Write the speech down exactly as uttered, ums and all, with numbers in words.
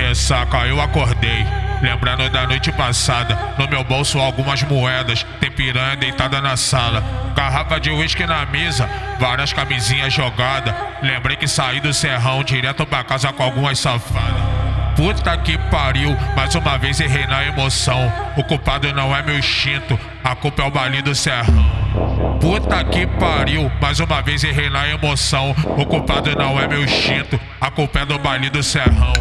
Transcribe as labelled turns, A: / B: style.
A: ressaca eu acordei, lembrando da noite passada. No meu bolso algumas moedas, tem piranha deitada na sala, garrafa de uísque na mesa, várias camisinhas jogadas. Lembrei que saí do serrão direto pra casa com algumas safadas. Puta que pariu, mais uma vez errei na emoção. O culpado não é meu instinto, a culpa é o baile do serrão. Puta que pariu, mais uma vez errei na emoção. O culpado não é meu instinto, a culpa é do baile do serrão.